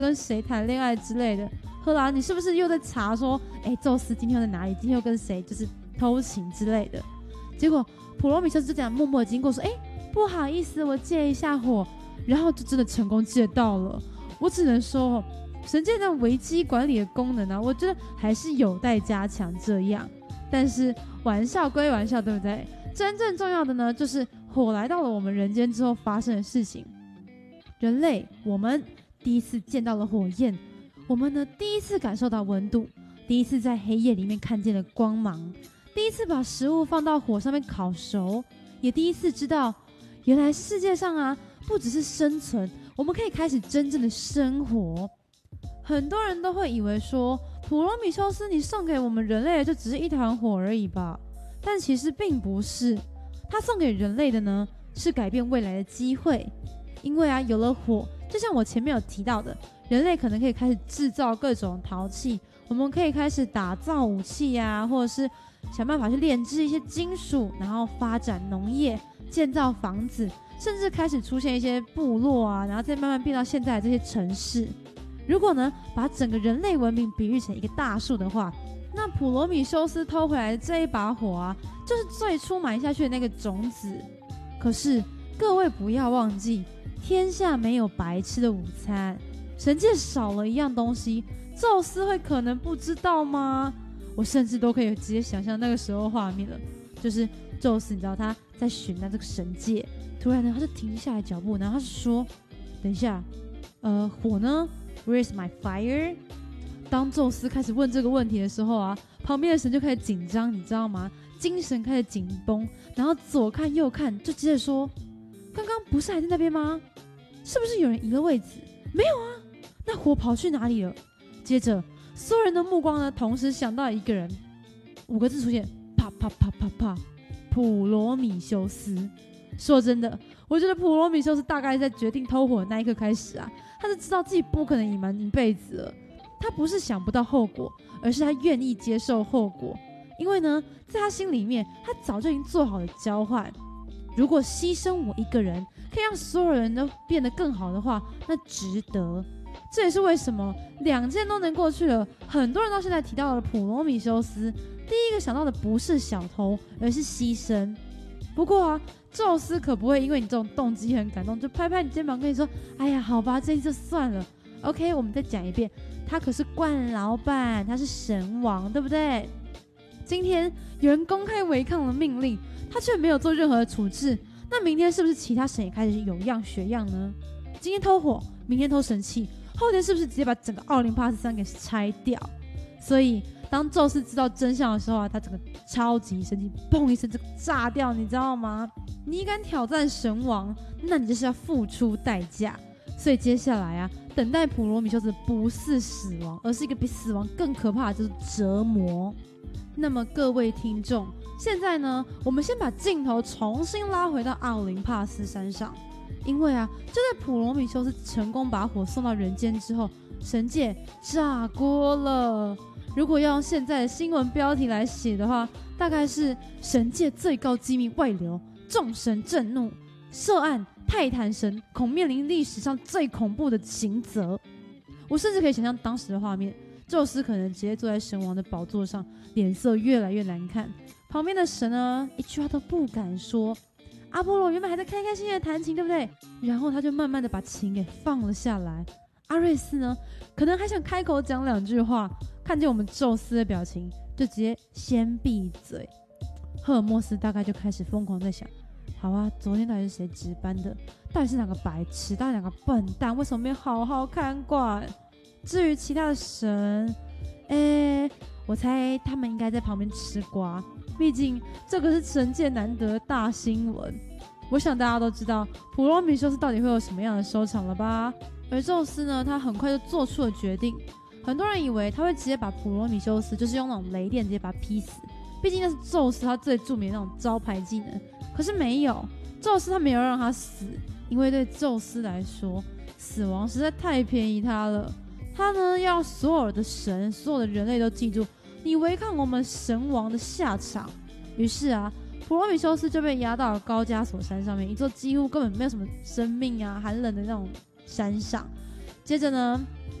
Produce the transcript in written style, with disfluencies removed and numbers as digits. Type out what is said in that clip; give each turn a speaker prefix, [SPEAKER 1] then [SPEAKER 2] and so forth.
[SPEAKER 1] 跟谁谈恋爱之类的。赫拉，你是不是又在查说，宙斯今天又在哪里？今天又跟谁就是偷情之类的？结果普罗米修斯就这样默默经过说，不好意思，我借一下火，然后就真的成功借到了。我只能说，神界的危机管理的功能我觉得还是有待加强这样。但是玩笑归玩笑，对不对？真正重要的呢，就是火来到了我们人间之后发生的事情。人类，我们第一次见到了火焰，我们呢第一次感受到温度，第一次在黑夜里面看见了光芒，第一次把食物放到火上面烤熟，也第一次知道，原来世界上不只是生存，我们可以开始真正的生活。很多人都会以为说，普罗米修斯你送给我们人类的就只是一团火而已吧，但其实并不是。他送给人类的呢，是改变未来的机会。因为有了火，就像我前面有提到的，人类可能可以开始制造各种陶器，我们可以开始打造武器或者是想办法去炼制一些金属，然后发展农业，建造房子，甚至开始出现一些部落然后再慢慢变到现在的这些城市。如果呢，把整个人类文明比喻成一个大树的话，那普罗米修斯偷回来的这一把火就是最初埋下去的那个种子。可是各位不要忘记，天下没有白吃的午餐，神界少了一样东西，宙斯会可能不知道吗？我甚至都可以直接想象那个时候画面了，就是宙斯，你知道他在寻那这个神界，突然呢他就停下来脚步，然后他就说，等一下，火呢？ Where is my fire？ 当宙斯开始问这个问题的时候旁边的神就开始紧张，你知道吗？精神开始紧绷，然后左看右看，就接着说，刚刚不是还在那边吗？是不是有人移了位置？没有那火跑去哪里了？接着所有人的目光呢同时想到一个人，5个字出现，啪啪啪啪啪，普罗米修斯。说真的，我觉得普罗米修斯大概在决定偷火的那一刻开始他就知道自己不可能隐瞒一辈子了。他不是想不到后果，而是他愿意接受后果。因为呢，在他心里面，他早就已经做好了交换。如果牺牲我一个人，可以让所有人都变得更好的话，那值得。这也是为什么2件都能过去了，很多人到现在提到了普罗米修斯，第一个想到的不是小偷，而是牺牲。不过宙斯可不会因为你这种动机很感动，就拍拍你肩膀跟你说，哎呀，好吧，这一次就算了。OK， 我们再讲一遍，他可是冠老板，他是神王，对不对？今天有人公开违抗了命令，他却没有做任何的处置，那明天是不是其他神也开始有样学样呢？今天偷火，明天偷神器，后天是不是直接把整个奥林帕斯山给拆掉？所以当宙斯知道真相的时候他整个超级生气，砰一声就炸掉，你知道吗？你敢挑战神王，那你就是要付出代价。所以接下来等待普罗米修斯不是死亡，而是一个比死亡更可怕的，就是折磨。那么各位听众，现在呢，我们先把镜头重新拉回到奥林帕斯山上，因为就在普罗米修斯成功把火送到人间之后，神界炸锅了。如果要用现在的新闻标题来写的话，大概是神界最高机密外流，众神震怒，涉案泰坦神恐面临历史上最恐怖的刑责。我甚至可以想象当时的画面，宙斯可能直接坐在神王的宝座上，脸色越来越难看，旁边的神呢一句话都不敢说。阿波罗原本还在开开心心的弹琴，对不对？然后他就慢慢的把琴给放了下来。阿瑞斯呢可能还想开口讲2句话，看见我们宙斯的表情就直接先闭嘴。赫尔墨斯大概就开始疯狂在想，好昨天到底是谁值班的？到底是哪个白痴？到底哪个笨蛋？为什么没有好好看管？至于其他的神，我猜他们应该在旁边吃瓜，毕竟这个是神界难得的大新闻。我想大家都知道普罗米修斯到底会有什么样的收场了吧？而宙斯呢，他很快就做出了决定。很多人以为他会直接把普罗米修斯就是用那种雷电直接把他劈死，毕竟那是宙斯他最著名的那种招牌技能。可是没有，宙斯他没有让他死，因为对宙斯来说，死亡实在太便宜他了。他呢要让所有的神、所有的人类都记住你违抗我们神王的下场。于是普罗米修斯就被押到了高加索山上面，一座几乎根本没有什么生命寒冷的那种山上。接着呢，